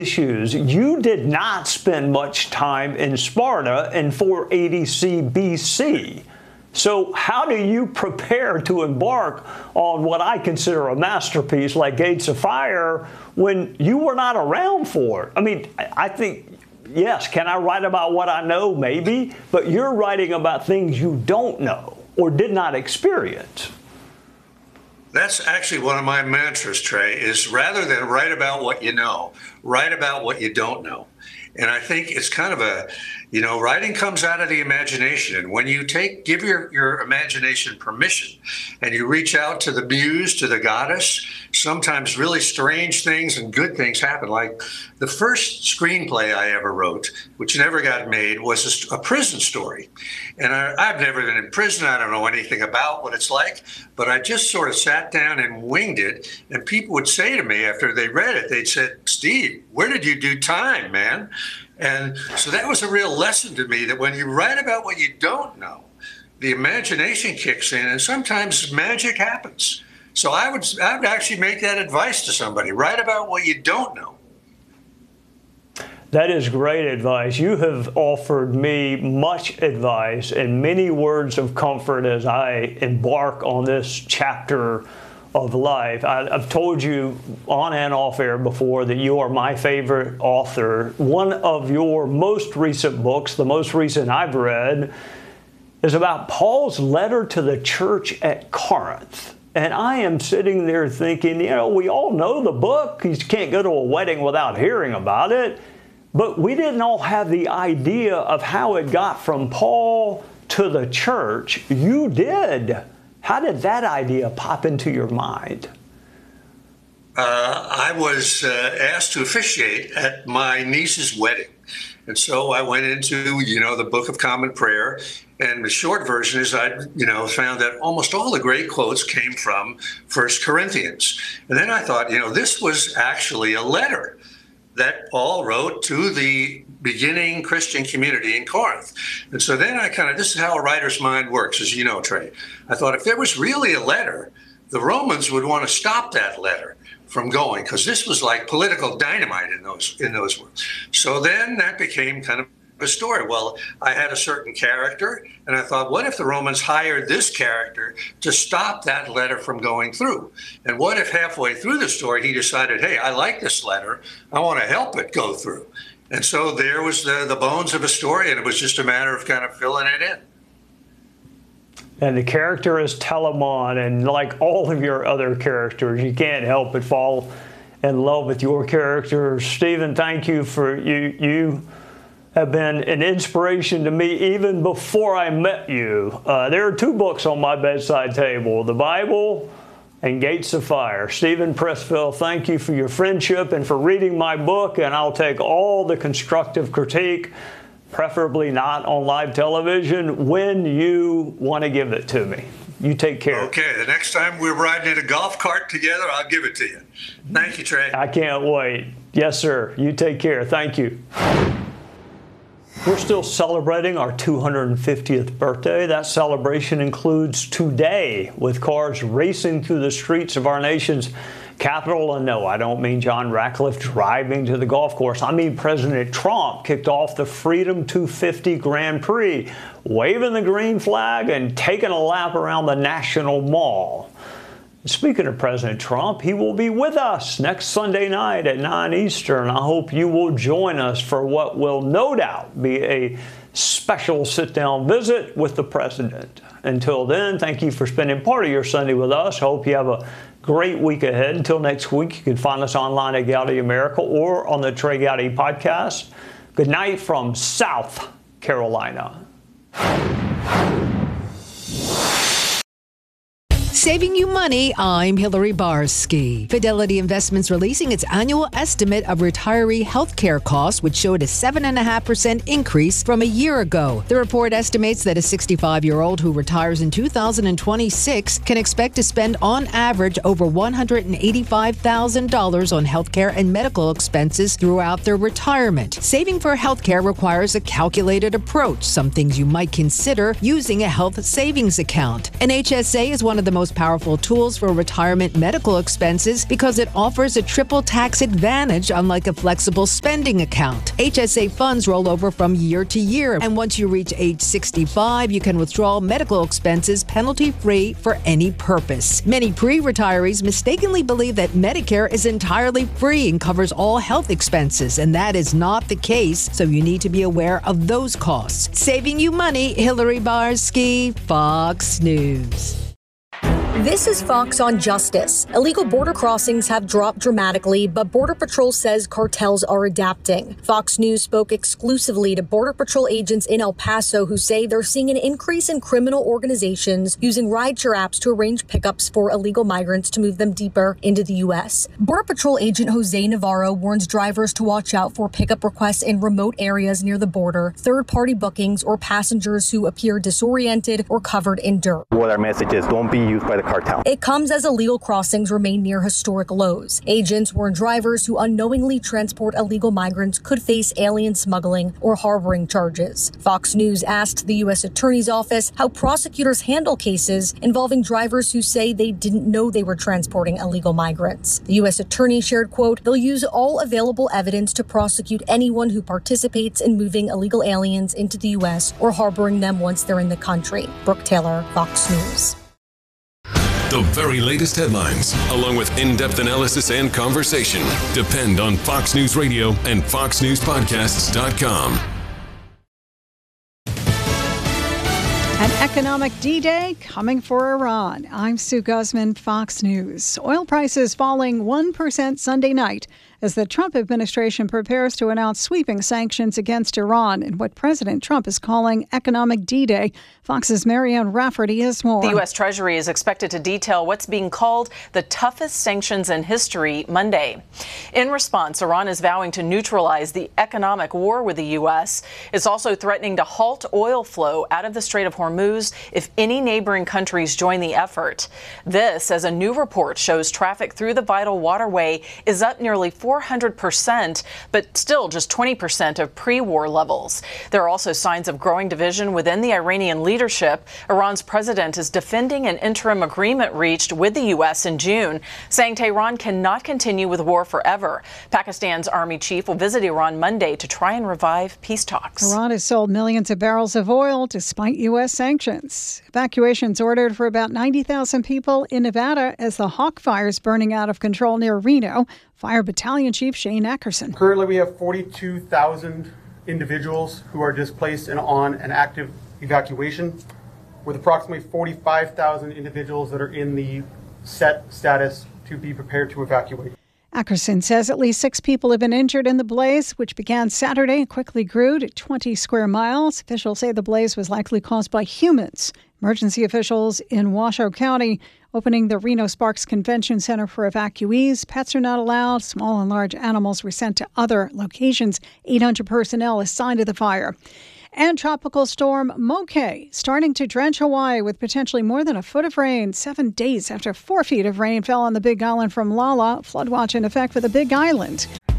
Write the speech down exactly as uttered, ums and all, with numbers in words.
issues. You did not spend much time in Sparta in four eighty B C. So how do you prepare to embark on what I consider a masterpiece like Gates of Fire when you were not around for it? I mean, I think, yes, can I write about what I know? Maybe. But you're writing about things you don't know or did not experience. That's actually one of my mantras, Trey, is rather than write about what you know, write about what you don't know. And I think it's kind of a, you know, writing comes out of the imagination. And when you take, give your, your imagination permission and you reach out to the muse, to the goddess, sometimes really strange things and good things happen. Like the first screenplay I ever wrote, which never got made, was a, a prison story. And I, I've never been in prison. I don't know anything about what it's like, but I just sort of sat down and winged it. And people would say to me after they read it, they'd say, Steve, where did you do time, man? And so that was a real lesson to me that when you write about what you don't know, the imagination kicks in and sometimes magic happens. So I would, I would actually make that advice to somebody. Write about what you don't know. That is great advice. You have offered me much advice and many words of comfort as I embark on this chapter of life. I, I've told you on and off air before that you are my favorite author. One of your most recent books, the most recent I've read, is about Paul's letter to the church at Corinth. And I am sitting there thinking, you know, we all know the book. You can't go to a wedding without hearing about it. But we didn't all have the idea of how it got from Paul to the church. You did. How did that idea pop into your mind? Uh, I was uh, asked to officiate at my niece's wedding. And so I went into, you know, the Book of Common Prayer. And the short version is I, you know, found that almost all the great quotes came from First Corinthians. And then I thought, you know, this was actually a letter that Paul wrote to the beginning Christian community in Corinth. And so then I kind of, this is how a writer's mind works, as you know, Trey. I thought if there was really a letter, the Romans would want to stop that letter from going, because this was like political dynamite in those in those words. So then that became kind of a story. Well, I had a certain character, and I thought, what if the Romans hired this character to stop that letter from going through? And what if halfway through the story, he decided, hey, I like this letter. I want to help it go through. And so there was the, the bones of a story, and it was just a matter of kind of filling it in. And the character is Telamon, and like all of your other characters, you can't help but fall in love with your character. Stephen, thank you for you. You have been an inspiration to me even before I met you. Uh, there are two books on my bedside table, the Bible and Gates of Fire. Stephen Pressfield, thank you for your friendship and for reading my book, and I'll take all the constructive critique, preferably not on live television, when you want to give it to me. You take care. Okay, the next time we're riding in a golf cart together, I'll give it to you. Thank you, Trey. I can't wait. Yes, sir. You take care. Thank you. We're still celebrating our two hundred fiftieth birthday. That celebration includes today, with cars racing through the streets of our nation's capital. And no, I don't mean John Ratcliffe driving to the golf course. I mean President Trump kicked off the Freedom two fifty Grand Prix, waving the green flag and taking a lap around the National Mall. Speaking of President Trump, he will be with us next Sunday night at nine Eastern. I hope you will join us for what will no doubt be a special sit-down visit with the president. Until then, thank you for spending part of your Sunday with us. Hope you have a great week ahead. Until next week, you can find us online at Gowdy America or on the Trey Gowdy podcast. Good night from South Carolina. Saving you money, I'm Hillary Barsky. Fidelity Investments releasing its annual estimate of retiree health care costs, which showed a seven point five percent increase from a year ago. The report estimates that a sixty-five-year-old who retires in two thousand twenty-six can expect to spend on average over one hundred eighty-five thousand dollars on health care and medical expenses throughout their retirement. Saving for health care requires a calculated approach, some things you might consider using a health savings account. An H S A is one of the most most powerful tools for retirement medical expenses because it offers a triple tax advantage, unlike a flexible spending account. H S A funds roll over from year to year, and once you reach age sixty-five, you can withdraw medical expenses penalty-free for any purpose. Many pre-retirees mistakenly believe that Medicare is entirely free and covers all health expenses, and that is not the case, so you need to be aware of those costs. Saving you money, Hillary Barsky, Fox News. This is Fox on Justice. Illegal border crossings have dropped dramatically, but Border Patrol says cartels are adapting. Fox News spoke exclusively to Border Patrol agents in El Paso who say they're seeing an increase in criminal organizations using rideshare apps to arrange pickups for illegal migrants to move them deeper into the U S. Border Patrol agent Jose Navarro warns drivers to watch out for pickup requests in remote areas near the border, third-party bookings, or passengers who appear disoriented or covered in dirt. What our message is, don't be used by the cartel. It comes as illegal crossings remain near historic lows. Agents warn drivers who unknowingly transport illegal migrants could face alien smuggling or harboring charges. Fox News asked the U S Attorney's Office how prosecutors handle cases involving drivers who say they didn't know they were transporting illegal migrants. The U S Attorney shared, quote, they'll use all available evidence to prosecute anyone who participates in moving illegal aliens into the U S or harboring them once they're in the country. Brooke Taylor, Fox News. The very latest headlines, along with in-depth analysis and conversation, depend on Fox News Radio and fox news podcasts dot com. An economic D-Day coming for Iran. I'm Sue Guzman, Fox News. Oil prices falling one percent Sunday night as the Trump administration prepares to announce sweeping sanctions against Iran in what President Trump is calling economic D-Day. Fox's Marianne Rafferty has more. The U S. Treasury is expected to detail what's being called the toughest sanctions in history Monday. In response, Iran is vowing to neutralize the economic war with the U S. It's also threatening to halt oil flow out of the Strait of Hormuz if any neighboring countries join the effort. This, as a new report shows, traffic through the vital waterway is up nearly four hundred percent, but still just twenty percent of pre-war levels. There are also signs of growing division within the Iranian leadership. Iran's president is defending an interim agreement reached with the U S in June, saying Tehran cannot continue with war forever. Pakistan's army chief will visit Iran Monday to try and revive peace talks. Iran has sold millions of barrels of oil despite U S sanctions. Evacuations ordered for about ninety thousand people in Nevada as the Hawk fire is burning out of control near Reno. Fire Battalion Chief Shane Eckerson. Currently, we have forty-two thousand individuals who are displaced and on an active evacuation, with approximately forty-five thousand individuals that are in the set status to be prepared to evacuate. Eckerson says at least six people have been injured in the blaze, which began Saturday and quickly grew to twenty square miles. Officials say the blaze was likely caused by humans. Emergency officials in Washoe County opening the Reno Sparks Convention Center for evacuees. Pets are not allowed. Small and large animals were sent to other locations. eight hundred personnel assigned to the fire. And Tropical Storm Moke starting to drench Hawaii with potentially more than a foot of rain seven days after four feet of rain fell on the Big Island from Lala. Flood watch in effect for the Big Island.